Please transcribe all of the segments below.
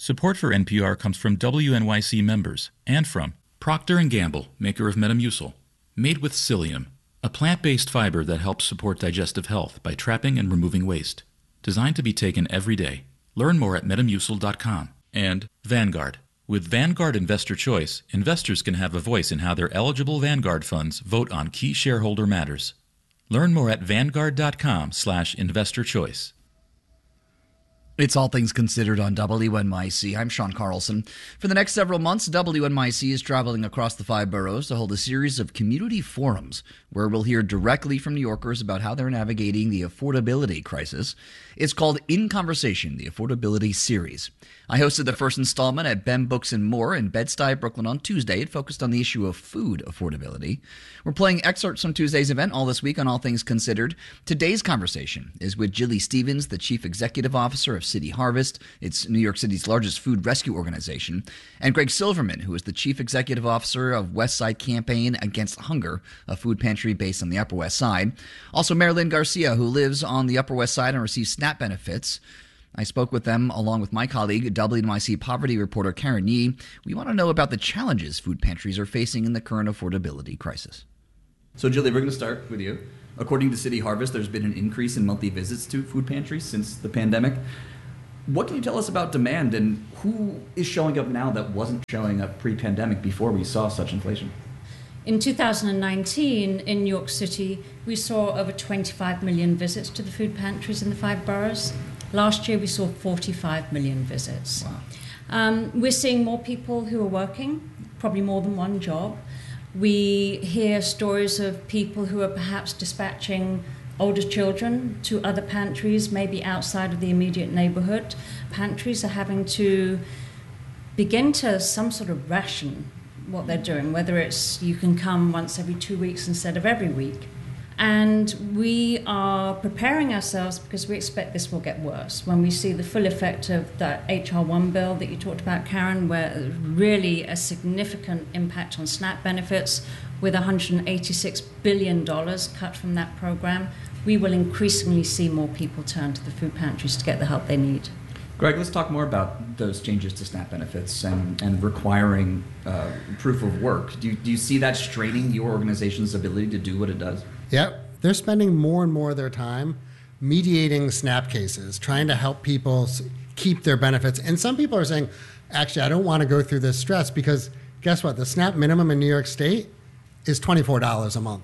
Support for NPR comes from WNYC members and from Procter & Gamble, maker of Metamucil, made with psyllium, a plant-based fiber that helps support digestive health by trapping and removing waste. Designed to be taken every day. Learn more at metamucil.com. And Vanguard. With Vanguard Investor Choice, investors can have a voice in how their eligible Vanguard funds vote on key shareholder matters. Learn more at vanguard.com/investorchoice. It's All Things Considered on WNYC. I'm Sean Carlson. For the next several months, WNYC is traveling across the 5 boroughs to hold a series of community forums where we'll hear directly from New Yorkers about how they're navigating the affordability crisis. It's called In Conversation, the Affordability Series. I hosted the first installment at Ben Books and More in Bed-Stuy, Brooklyn on Tuesday. It focused on the issue of food affordability. We're playing excerpts from Tuesday's event all this week on All Things Considered. Today's conversation is with Jilly Stevens, the Chief Executive Officer of City Harvest. It's New York City's largest food rescue organization. And Greg Silverman, who is the Chief Executive Officer of West Side Campaign Against Hunger, a food pantry based on the Upper West Side. Also, Marilyn Garcia, who lives on the Upper West Side and receives SNAP benefits. I spoke with them along with my colleague, WNYC poverty reporter Karen Yee. We want to know about the challenges food pantries are facing in the current affordability crisis. So, Jilly, we're going to start with you. According to City Harvest, there's been an increase in monthly visits to food pantries since the pandemic. What can you tell us about demand, and who is showing up now that wasn't showing up pre-pandemic before we saw such inflation? In 2019, in New York City, we saw over 25 million visits to the food pantries in the 5 boroughs. Last year, we saw 45 million visits. Wow. We're seeing more people who are working, probably more than one job. We hear stories of people who are perhaps dispatching older children to other pantries, maybe outside of the immediate neighborhood. Pantries are having to begin to some sort of ration what they're doing, whether it's you can come once every 2 weeks instead of every week. And we are preparing ourselves because we expect this will get worse. When we see the full effect of that HR1 bill that you talked about, Karen, where really a significant impact on SNAP benefits with $186 billion cut from that program, we will increasingly see more people turn to the food pantries to get the help they need. Greg, let's talk more about those changes to SNAP benefits and requiring proof of work. Do you see that straining your organization's ability to do what it does? Yep. They're spending more and more of their time mediating SNAP cases, trying to help people keep their benefits. And some people are saying, actually, I don't want to go through this stress because guess what? The SNAP minimum in New York State is $24 a month.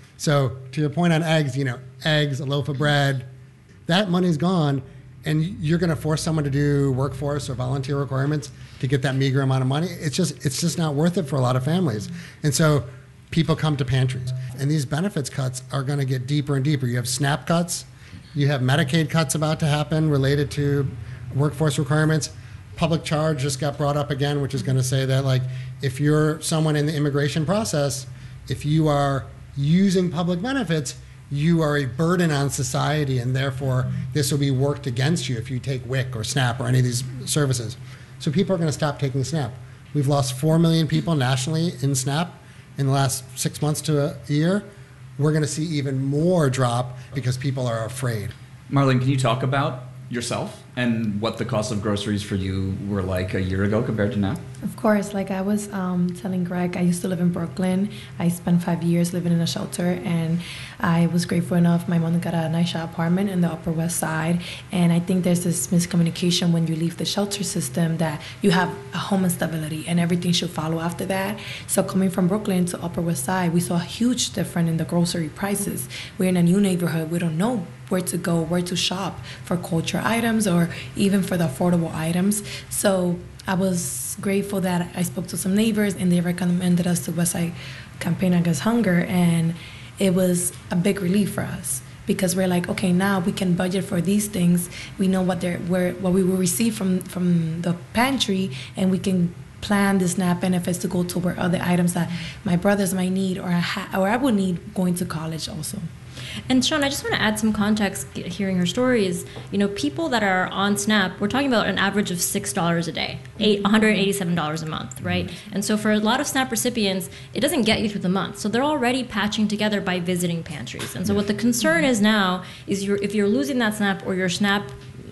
So to your point on eggs, eggs, a loaf of bread, that money's gone. And you're going to force someone to do workforce or volunteer requirements to get that meager amount of money. It's just not worth it for a lot of families. And so people come to pantries. And these benefits cuts are going to get deeper and deeper. You have SNAP cuts. You have Medicaid cuts about to happen related to workforce requirements. Public charge just got brought up again, which is going to say that if you're someone in the immigration process, if you are using public benefits, you are a burden on society, and therefore this will be worked against you if you take WIC or SNAP or any of these services. So people are going to stop taking SNAP. We've lost 4 million people nationally in SNAP in the last 6 months to a year. We're going to see even more drop because people are afraid. Marlene, can you talk about yourself and what the cost of groceries for you were like a year ago compared to now? Of course, like I was telling Greg, I used to live in Brooklyn. I spent 5 years living in a shelter, and I was grateful enough. My mom got a nice apartment in the Upper West Side, and I think there's this miscommunication when you leave the shelter system that you have a home instability and everything should follow after that. So coming from Brooklyn to Upper West Side, we saw a huge difference in the grocery prices. We're in a new neighborhood. We don't know where to go, where to shop for culture items or even for the affordable items. So I was grateful that I spoke to some neighbors and they recommended us to West Side Campaign Against Hunger, and it was a big relief for us because we're like, okay, now we can budget for these things. We know what we will receive from the pantry, and we can plan the SNAP benefits to go toward other items that my brothers might need or I would need going to college also. And Sean, I just want to add some context hearing her story is, people that are on SNAP, we're talking about an average of $6 a day, $187 a month, right? And so for a lot of SNAP recipients, it doesn't get you through the month. So they're already patching together by visiting pantries. And so what the concern is now is if you're losing that SNAP or your SNAP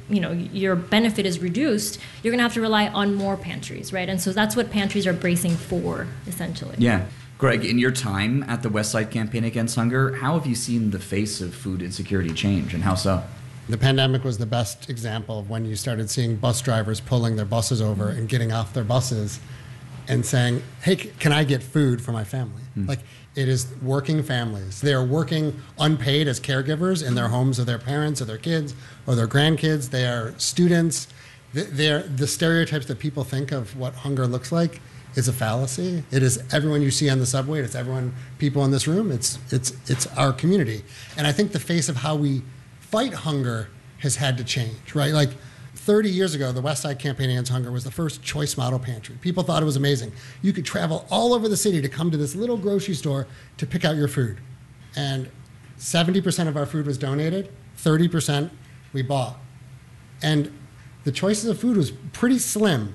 your benefit is reduced, you're going to have to rely on more pantries, right? And so that's what pantries are bracing for, essentially. Yeah. Greg, in your time at the Westside Campaign Against Hunger, how have you seen the face of food insecurity change, and how so? The pandemic was the best example of when you started seeing bus drivers pulling their buses over and getting off their buses and saying, hey, can I get food for my family? Like, it is working families. They are working unpaid as caregivers in their homes of their parents or their kids or their grandkids. They are students. They're the stereotypes that people think of what hunger looks like is a fallacy. It is everyone you see on the subway. It's everyone, people in this room. It's our community. And I think the face of how we fight hunger has had to change, right? Like 30 years ago, the Westside Campaign Against Hunger was the first choice model pantry. People thought it was amazing. You could travel all over the city to come to this little grocery store to pick out your food. And 70% of our food was donated, 30% we bought. And the choices of food was pretty slim.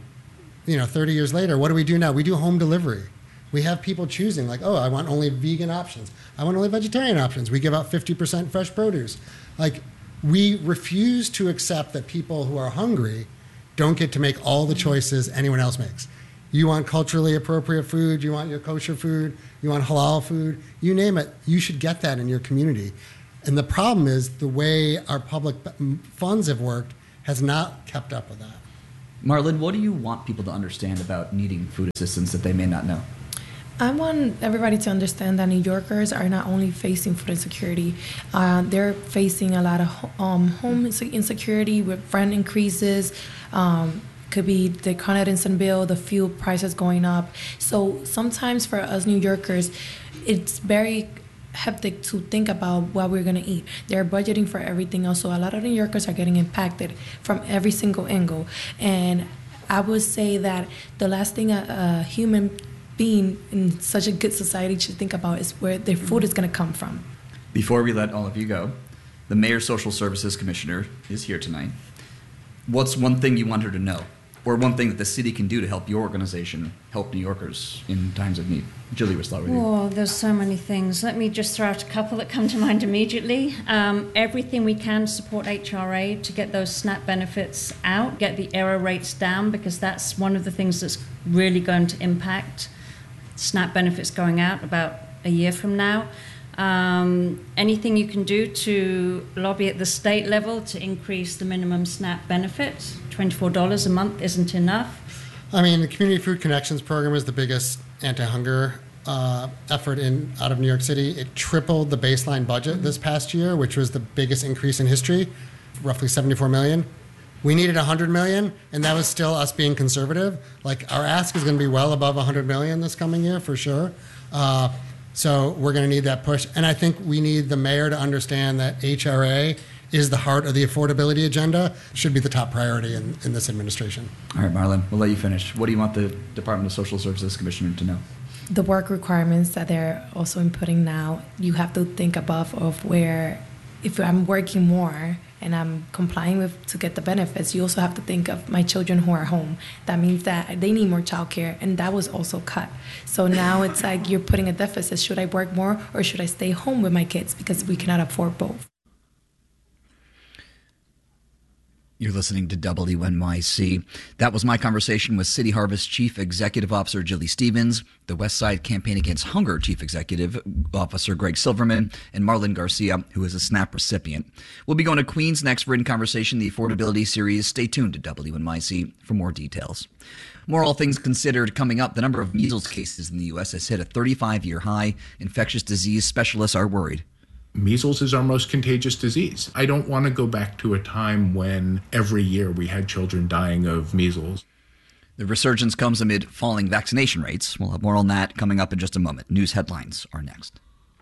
30 years later, what do we do now? We do home delivery. We have people choosing, like, oh, I want only vegan options. I want only vegetarian options. We give out 50% fresh produce. Like, we refuse to accept that people who are hungry don't get to make all the choices anyone else makes. You want culturally appropriate food, you want your kosher food, you want halal food, you name it, you should get that in your community. And the problem is the way our public funds have worked has not kept up with that. Marlon, what do you want people to understand about needing food assistance that they may not know? I want everybody to understand that New Yorkers are not only facing food insecurity, they're facing a lot of home insecurity with rent increases, could be the Con Edison bill, the fuel prices going up. So sometimes for us New Yorkers, it's very hectic to think about what we're going to eat. They're budgeting for everything else. So a lot of New Yorkers are getting impacted from every single angle. And I would say that the last thing a human being in such a good society should think about is where their food is going to come from. Before we let all of you go, the Mayor's Social Services Commissioner is here tonight. What's one thing you want her to know, or one thing that the city can do to help your organization help New Yorkers in times of need? Julie, we'll start with you. Oh, there's so many things. Let me just throw out a couple that come to mind immediately. Everything we can to support HRA to get those SNAP benefits out, get the error rates down, because that's one of the things that's really going to impact SNAP benefits going out about a year from now. Anything you can do to lobby at the state level to increase the minimum SNAP benefit. $24 a month isn't enough. I mean, the Community Food Connections program is the biggest anti-hunger effort out of New York City. It tripled the baseline budget this past year, which was the biggest increase in history, roughly $74 million. We needed $100 million, and that was still us being conservative. Like, our ask is going to be well above $100 million this coming year, for sure. So we're going to need that push. And I think we need the mayor to understand that HRA is the heart of the affordability agenda, should be the top priority in this administration. All right, Marlon, we'll let you finish. What do you want the Department of Social Services Commissioner to know? The work requirements that they're also inputting now, you have to think above of where, if I'm working more and I'm complying with to get the benefits, you also have to think of my children who are home. That means that they need more childcare, and that was also cut. So now it's like you're putting a deficit. Should I work more or should I stay home with my kids, because we cannot afford both? You're listening to WNYC. That was my conversation with City Harvest Chief Executive Officer Julie Stevens, the Westside Campaign Against Hunger Chief Executive Officer Greg Silverman, and Marlon Garcia, who is a SNAP recipient. We'll be going to Queens next for In Conversation, the Affordability Series. Stay tuned to WNYC for more details. More All Things Considered coming up. The number of measles cases in the U.S. has hit a 35-year high. Infectious disease specialists are worried. Measles is our most contagious disease. I don't want to go back to a time when every year we had children dying of measles. The resurgence comes amid falling vaccination rates. We'll have more on that coming up in just a moment. News headlines are next.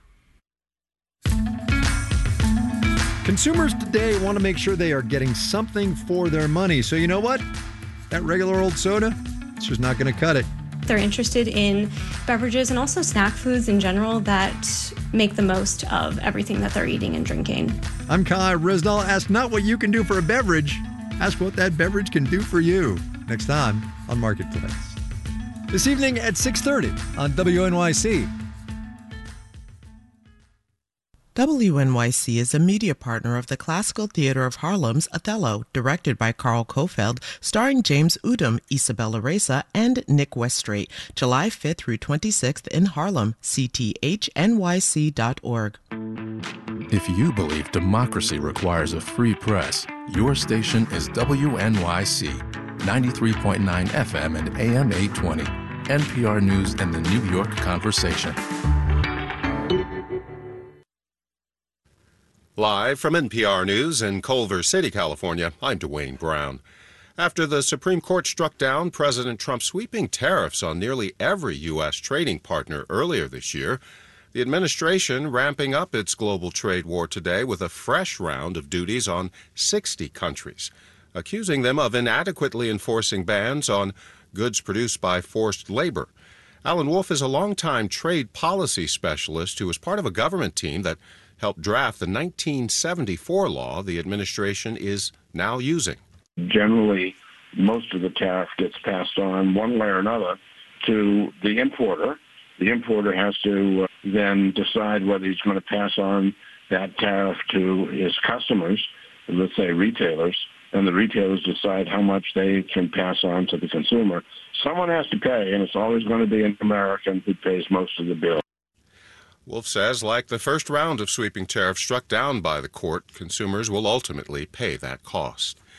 Consumers today want to make sure they are getting something for their money. So you know what? That regular old soda, it's just not going to cut it. They're interested in beverages and also snack foods in general that make the most of everything that they're eating and drinking. I'm Kai Rizdal. Ask not what you can do for a beverage, ask what that beverage can do for you. Next time on Marketplace. This evening at 6:30 on WNYC. WNYC is a media partner of the Classical Theater of Harlem's Othello, directed by Carl Kofeld, starring James Udom, Isabella Reza, and Nick Weststraight, July 5th through 26th in Harlem, cthnyc.org. If you believe democracy requires a free press, your station is WNYC, 93.9 FM and AM 820, NPR News and the New York Conversation. Live from NPR News in Culver City, California, I'm Dwayne Brown. After the Supreme Court struck down President Trump's sweeping tariffs on nearly every U.S. trading partner earlier this year, the administration ramping up its global trade war today with a fresh round of duties on 60 countries, accusing them of inadequately enforcing bans on goods produced by forced labor. Alan Wolf is a longtime trade policy specialist who was part of a government team that helped draft the 1974 law the administration is now using. Generally, most of the tariff gets passed on one way or another to the importer. The importer has to then decide whether he's going to pass on that tariff to his customers, let's say retailers, and the retailers decide how much they can pass on to the consumer. Someone has to pay, and it's always going to be an American who pays most of the bill. Wolf says, like the first round of sweeping tariffs struck down by the court, consumers will ultimately pay that cost.